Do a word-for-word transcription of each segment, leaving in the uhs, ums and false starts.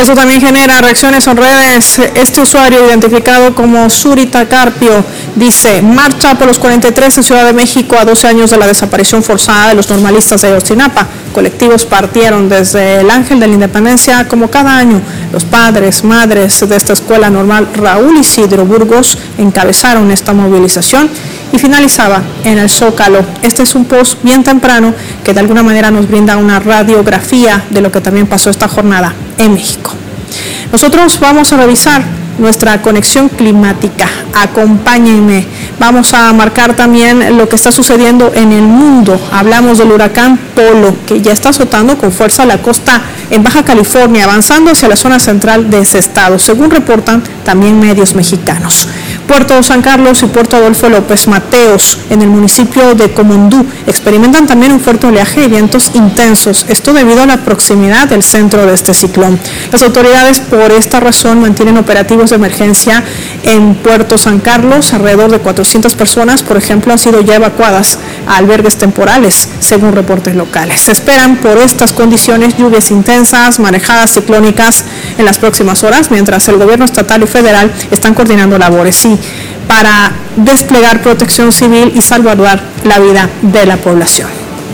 eso también genera reacciones en redes. Este usuario, identificado como Zurita Carpio, dice: marcha por los cuarenta y tres en Ciudad de México a doce años de la desaparición forzada de los normalistas de Ayotzinapa. Colectivos partieron desde el Ángel de la Independencia como cada año. Los padres, madres de esta escuela normal Raúl Isidro Burgos encabezaron esta movilización y finalizaba en el Zócalo. Este es un post bien temprano que de alguna manera nos brinda una radiografía de lo que también pasó esta jornada en México. Nosotros vamos a revisar nuestra conexión climática. Acompáñenme. Vamos a marcar también lo que está sucediendo en el mundo. Hablamos del huracán Polo, que ya está azotando con fuerza la costa en Baja California, avanzando hacia la zona central de ese estado, según reportan también medios mexicanos. Puerto San Carlos y Puerto Adolfo López Mateos, en el municipio de Comondú, experimentan también un fuerte oleaje y vientos intensos, esto debido a la proximidad del centro de este ciclón. Las autoridades por esta razón mantienen operativos de emergencia en Puerto San Carlos. Alrededor de cuatrocientas personas, por ejemplo, han sido ya evacuadas a albergues temporales, según reportes locales. Se esperan por estas condiciones lluvias intensas, marejadas ciclónicas en las próximas horas, mientras el gobierno estatal y federal están coordinando labores sí, para desplegar protección civil y salvaguardar la vida de la población.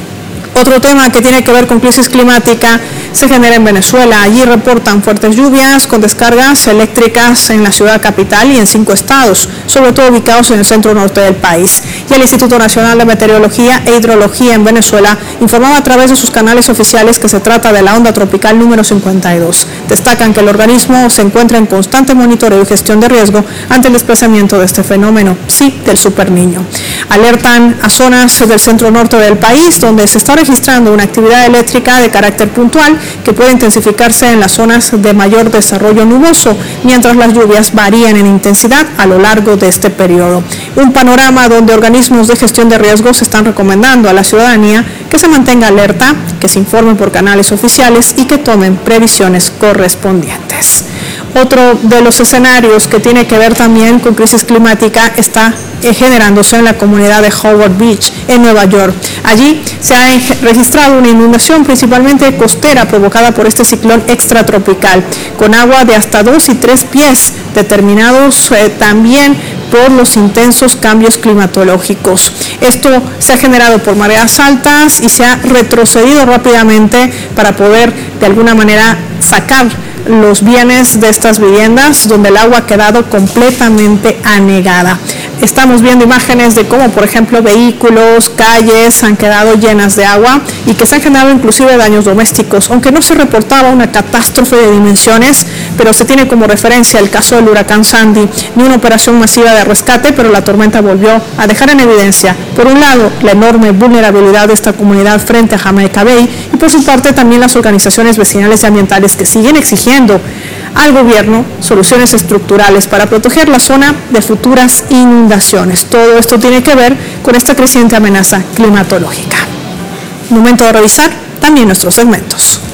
Otro tema que tiene que ver con crisis climática se genera en Venezuela. Allí reportan fuertes lluvias con descargas eléctricas en la ciudad capital y en cinco estados, sobre todo ubicados en el centro norte del país. Y el Instituto Nacional de Meteorología e Hidrología en Venezuela informaba a través de sus canales oficiales que se trata de la onda tropical número cincuenta y dos. Destacan que el organismo se encuentra en constante monitoreo y gestión de riesgo ante el desplazamiento de este fenómeno, sí, del superniño. Alertan a zonas del centro norte del país donde se está registrando una actividad eléctrica de carácter puntual que puede intensificarse en las zonas de mayor desarrollo nuboso, mientras las lluvias varían en intensidad a lo largo de este periodo. Un panorama donde organismos de gestión de riesgos están recomendando a la ciudadanía que se mantenga alerta, que se informe por canales oficiales y que tomen previsiones correspondientes. Otro de los escenarios que tiene que ver también con crisis climática está generándose en la comunidad de Howard Beach, en Nueva York. Allí se ha registrado una inundación principalmente costera provocada por este ciclón extratropical, con agua de hasta dos y tres pies, determinados eh, también por los intensos cambios climatológicos. Esto se ha generado por mareas altas y se ha retrocedido rápidamente para poder de alguna manera sacar los bienes de estas viviendas donde el agua ha quedado completamente anegada. Estamos viendo imágenes de cómo, por ejemplo, vehículos, calles han quedado llenas de agua y que se han generado inclusive daños domésticos, aunque no se reportaba una catástrofe de dimensiones, pero se tiene como referencia el caso del huracán Sandy, ni una operación masiva de rescate, pero la tormenta volvió a dejar en evidencia, por un lado, la enorme vulnerabilidad de esta comunidad frente a Jamaica Bay y por su parte también las organizaciones vecinales y ambientales que siguen exigiendo al gobierno soluciones estructurales para proteger la zona de futuras inundaciones. Todo esto tiene que ver con esta creciente amenaza climatológica. Momento de revisar también nuestros segmentos.